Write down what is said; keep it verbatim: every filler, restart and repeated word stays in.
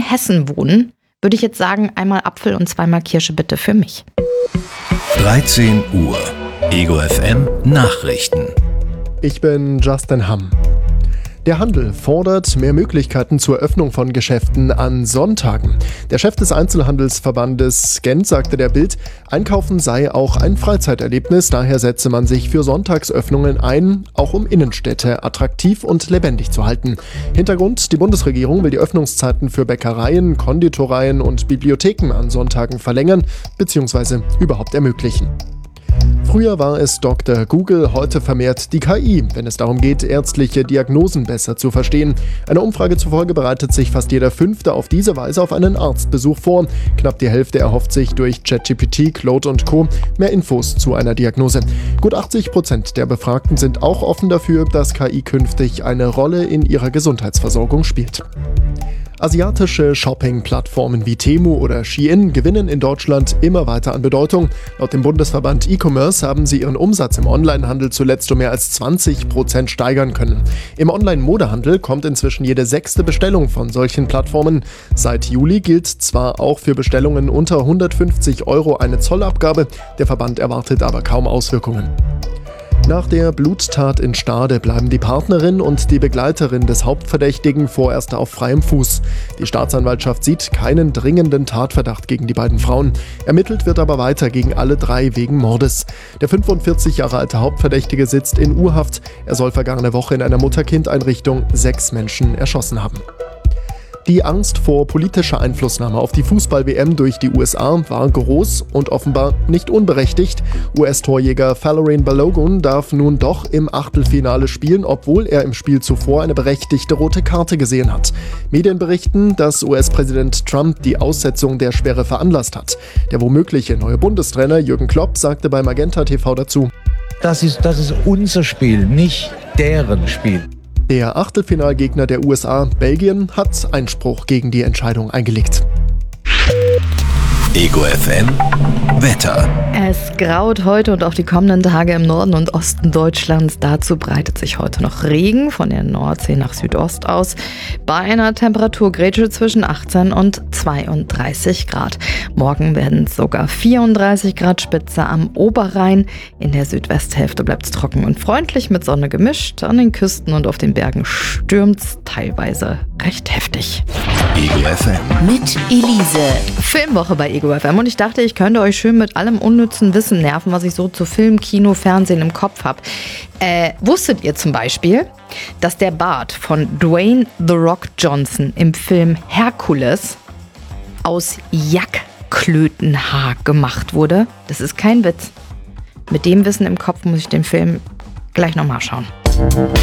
Hessen wohnen, würde ich jetzt sagen, einmal Apfel und zweimal Kirsche bitte für mich. dreizehn Uhr. Ego F M Nachrichten. Ich bin Justin Hamm. Der Handel fordert mehr Möglichkeiten zur Öffnung von Geschäften an Sonntagen. Der Chef des Einzelhandelsverbandes Gent sagte der Bild, Einkaufen sei auch ein Freizeiterlebnis, daher setze man sich für Sonntagsöffnungen ein, auch um Innenstädte attraktiv und lebendig zu halten. Hintergrund, die Bundesregierung will die Öffnungszeiten für Bäckereien, Konditoreien und Bibliotheken an Sonntagen verlängern bzw. überhaupt ermöglichen. Früher war es Doktor Google, heute vermehrt die K I, wenn es darum geht, ärztliche Diagnosen besser zu verstehen. Einer Umfrage zufolge bereitet sich fast jeder Fünfte auf diese Weise auf einen Arztbesuch vor. Knapp die Hälfte erhofft sich durch ChatGPT, Claude und Co. mehr Infos zu einer Diagnose. Gut achtzig Prozent der Befragten sind auch offen dafür, dass K I künftig eine Rolle in ihrer Gesundheitsversorgung spielt. Asiatische Shopping-Plattformen wie Temu oder Shein gewinnen in Deutschland immer weiter an Bedeutung. Laut dem Bundesverband E-Commerce haben sie ihren Umsatz im Onlinehandel zuletzt um mehr als zwanzig Prozent steigern können. Im Online-Modehandel kommt inzwischen jede sechste Bestellung von solchen Plattformen. Seit Juli gilt zwar auch für Bestellungen unter hundertfünfzig Euro eine Zollabgabe, der Verband erwartet aber kaum Auswirkungen. Nach der Bluttat in Stade bleiben die Partnerin und die Begleiterin des Hauptverdächtigen vorerst auf freiem Fuß. Die Staatsanwaltschaft sieht keinen dringenden Tatverdacht gegen die beiden Frauen. Ermittelt wird aber weiter gegen alle drei wegen Mordes. Der fünfundvierzig Jahre alte Hauptverdächtige sitzt in U-Haft. Er soll vergangene Woche in einer Mutter-Kind-Einrichtung sechs Menschen erschossen haben. Die Angst vor politischer Einflussnahme auf die Fußball-W M durch die U S A war groß und offenbar nicht unberechtigt. U S-Torjäger Folarin Balogun darf nun doch im Achtelfinale spielen, obwohl er im Spiel zuvor eine berechtigte rote Karte gesehen hat. Medien berichten, dass U S-Präsident Trump die Aussetzung der Sperre veranlasst hat. Der womögliche neue Bundestrainer Jürgen Klopp sagte bei Magenta T V dazu: Das ist, das ist unser Spiel, nicht deren Spiel. Der Achtelfinalgegner der U S A, Belgien, hat Einspruch gegen die Entscheidung eingelegt. Ego F M Wetter. Es graut heute und auch die kommenden Tage im Norden und Osten Deutschlands. Dazu breitet sich heute noch Regen von der Nordsee nach Südost aus. Bei einer Temperaturgrätsche zwischen achtzehn und zweiunddreißig Grad. Morgen werden es sogar vierunddreißig Grad Spitze am Oberrhein. In der Südwesthälfte bleibt es trocken und freundlich mit Sonne gemischt. An den Küsten und auf den Bergen stürmt es teilweise recht heftig. Ego F M. Mit Elise. Filmwoche bei Ego F M und ich dachte, ich könnte euch schön mit allem unnützen Wissen nerven, was ich so zu Film, Kino, Fernsehen im Kopf habe. Äh, wusstet ihr zum Beispiel, dass der Bart von Dwayne The Rock Johnson im Film Herkules aus Jackklötenhaar gemacht wurde? Das ist kein Witz. Mit dem Wissen im Kopf muss ich den Film gleich nochmal schauen.